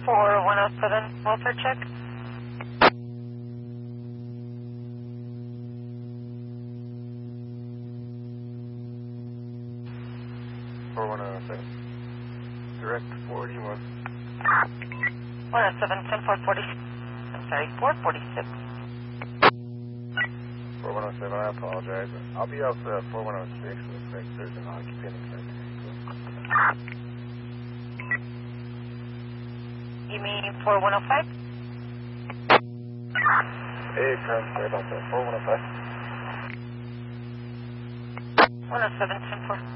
4107, welfare check. Direct 41. 107, 10-446. I'm sorry, 446. 4107, I apologize. I'll be out for 4106. Looks like there's an occupant inside the vehicle. You mean 4105? Hey, Prem, sorry about that. 4105. 107, 10-4.